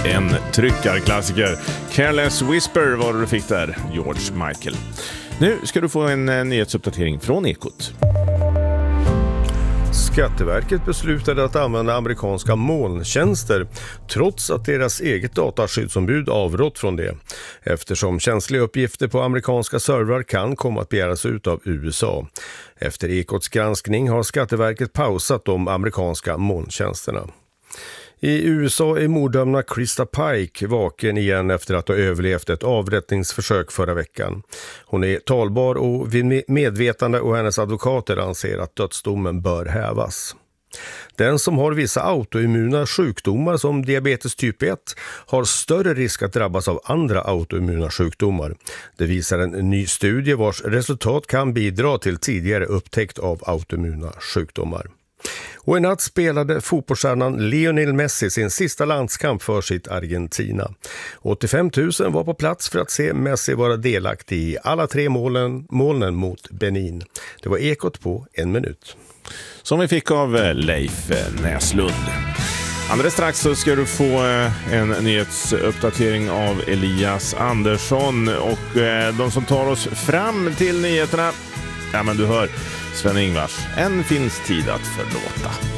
En tryckarklassiker. Careless Whisper var det du fick där, George Michael. Nu ska du få en nyhetsuppdatering från Ekot. Skatteverket beslutade att använda amerikanska molntjänster trots att deras eget dataskyddsombud avrått från det, eftersom känsliga uppgifter på amerikanska servrar kan komma att begäras ut av USA. Efter Ekots granskning har Skatteverket pausat de amerikanska molntjänsterna. I USA är morddömda Krista Pike vaken igen efter att ha överlevt ett avrättningsförsök förra veckan. Hon är talbar och vid medvetande och hennes advokater anser att dödsdomen bör hävas. Den som har vissa autoimmuna sjukdomar som diabetes typ 1 har större risk att drabbas av andra autoimmuna sjukdomar. Det visar en ny studie vars resultat kan bidra till tidigare upptäckt av autoimmuna sjukdomar. Och i natt spelade fotbollsstjärnan Lionel Messi sin sista landskamp för sitt Argentina. 85 000 var på plats för att se Messi vara delaktig i alla 3 målen mot Benin. Det var Ekot på 1 minut. Som vi fick av Leif Näslund. Alldeles strax så ska du få en nyhetsuppdatering av Elias Andersson. Och de som tar oss fram till nyheterna, ja men du hör, Sven Ingvars, än finns tid att förlåta.